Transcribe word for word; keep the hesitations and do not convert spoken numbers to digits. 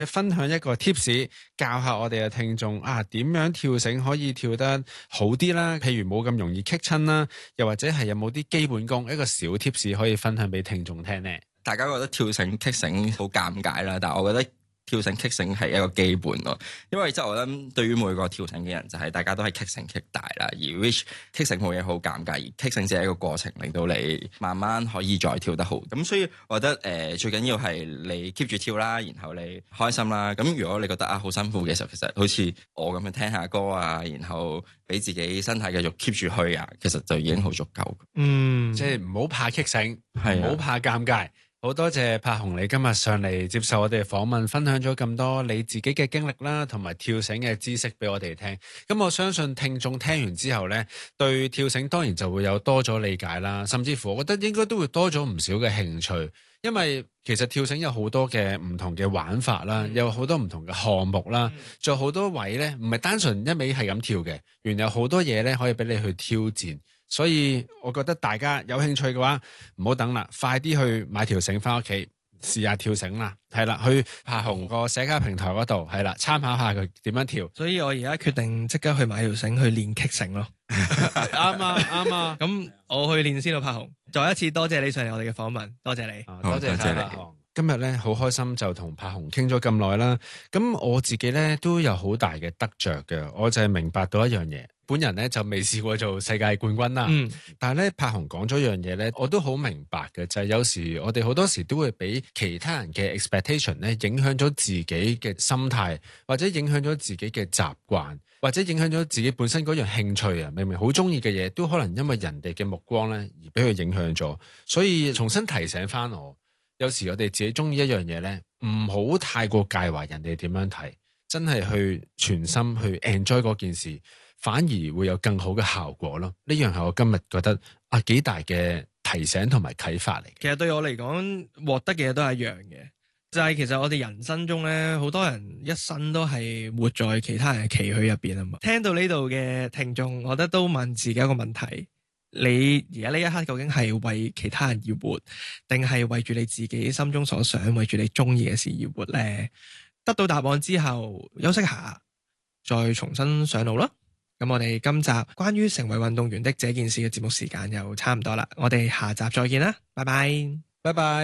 分享一個 tips， 教下我哋嘅聽眾啊，點樣跳繩可以跳得好啲啦？譬如冇咁容易棘親啦，又或者係有冇啲基本功，一個小 tips 可以分享俾聽眾聽呢？ 大家覺得跳繩棘繩好尷尬啦，但係我覺得跳繩棘繩係一個基本咯，因為即係我覺得對於每個跳繩嘅人就係、是、大家都係棘繩棘大啦，而 which 棘繩冇嘢好尷尬，而棘繩只係一個過程，令到你慢慢可以再跳得好。咁所以我覺得誒、呃、最緊要係你 keep 住跳啦，然後你開心啦。咁如果你覺得啊好辛苦嘅時候，其實好似我咁樣聽下歌啊，然後俾自己身體繼續 keep 住去啊，其實就已經好足夠。 嗯，即係唔好怕棘繩，唔好怕尷尬。好多謝柏鴻你今日上嚟接受我哋嘅訪問，分享咗咁多你自己嘅經歷啦，同埋跳繩嘅知識俾我哋聽。咁我相信聽眾聽完之後呢，對跳繩當然就會有多咗理解啦，甚至乎我覺得應該都會多咗唔少嘅興趣，因為其實跳繩有好多嘅唔同嘅玩法啦，有好多唔同嘅項目啦，仲有好多位呢，唔係單純一味係咁跳嘅，原來有好多嘢呢可以俾你去挑戰。所以我覺得大家有興趣嘅話，唔好等啦，快啲去買條繩翻屋企試下跳繩啦，係啦，去柏鴻個社交平台嗰度係啦，參考下佢點樣跳。 所以我而家決定即刻去買條繩去練棘繩咯。 啱啊，啱啊。 咁我去練先咯，柏鴻。再一次多謝你上嚟我哋嘅訪問，多謝你， 啊、多謝晒柏鴻。今日咧好開心就同柏鴻傾咗咁耐啦。咁我自己咧都有好大嘅得着嘅，我就係明白到一樣嘢。本人咧就未試過做世界冠軍啦，嗯、但係咧柏鴻講咗一樣嘢咧，我都好明白嘅，就係、是、有時我哋好多時都會俾其他人嘅 expectation 咧影響咗自己嘅心態，或者影響咗自己嘅習慣，或者影響咗自己本身嗰樣興趣啊，明明好中意嘅嘢，都可能因為人哋嘅目光咧而俾佢影響咗，所以重新提醒翻我，有時我哋自己中意一樣嘢咧，唔好太過介懷人哋點樣睇，真係去全心去 enjoy 嗰件事。反而會有更好嘅效果咯，呢樣係我今日覺得啊幾大嘅提醒同埋啟發嚟嘅。 其實對我嚟講，獲得嘅嘢都係一樣嘅，就係、是、其實我哋人生中咧，好多人一生都係活在其他人嘅期許入邊啊嘛。聽到呢度嘅聽眾，我覺得都問自己一個問題：你而家呢一刻究竟係為其他人而活，定係為住你自己心中所想，為住你中意嘅事而活咧？得到答案之後，休息下，再重新上路啦。咁我哋今集關於成為運動員的這件事嘅節目時間又差唔多啦，我哋下集再見啦，拜拜， 拜拜。